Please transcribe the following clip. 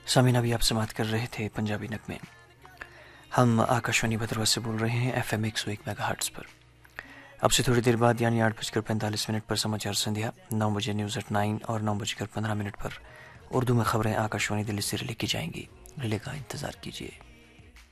सामीन अभी आप समाप्त कर रहे थे पंजाबी नगमे। हम आकाशवाणी भद्रवा से बोल रहे हैं FM 101 मेगाहर्ट्ज़ पर। अब से थोड़ी देर बाद यानी 8:45 पर समाचार संध्या, 9 बजे न्यूज़ एट 9 और 9:15 पर उर्दू में खबरें आकाशवाणी दिल्ली से रिले की जाएंगी। रिले का इंतज़ार कीजिए।